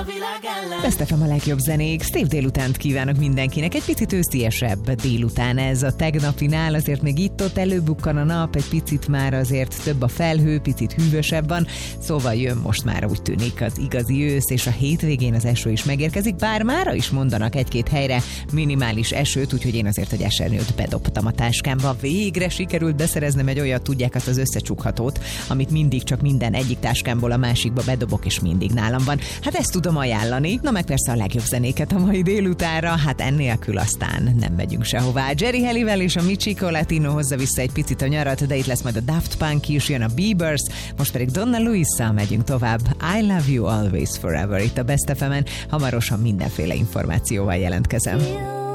Besztefem a legjobb zenék. Szép délutánt kívánok mindenkinek. Egy picit ősziesebb délután ez a tegnapinál. Azért még itt-ott előbukkan a nap, egy picit már azért több a felhő, picit hűvösebb van. Szóval jön most már úgy tűnik az igazi ősz, és a hétvégén az eső is megérkezik. Bár mára is mondanak egy-két helyre minimális esőt, úgyhogy én azért egy esernyőt bedobtam a táskámba. Végre sikerült beszereznem egy olyat, tudják, azt az összecsukhatót, amit mindig csak minden egyik táskámból a másikba bedobok, és mindig nálam van. Hát ezt tudom ajánlani. Na meg persze a legjobb zenéket a mai délutánra, hát ennélkül aztán nem megyünk sehová. Jerry Halliwell és a Michiko Latino hozza vissza egy picit a nyarat, de itt lesz majd a Daft Punk is, jön a Biebers, most pedig Donna Luisa megyünk tovább. I love you always forever itt a Best FM-en. Hamarosan mindenféle információval jelentkezem.